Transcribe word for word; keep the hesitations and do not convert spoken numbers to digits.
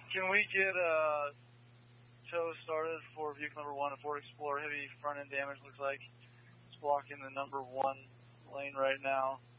Can we get a tow started for vehicle number one, a Ford Explorer? Heavy front end damage looks like it's blocking the number one lane right now.